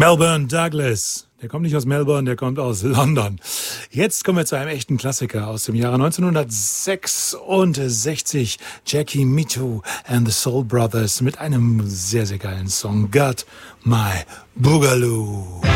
Melbourne Douglas. Der kommt nicht aus Melbourne, der kommt aus London. Jetzt kommen wir zu einem echten Klassiker aus dem Jahre 1966. Jackie Mittoo and the Soul Brothers mit einem sehr, sehr geilen Song. Got My Boogaloo.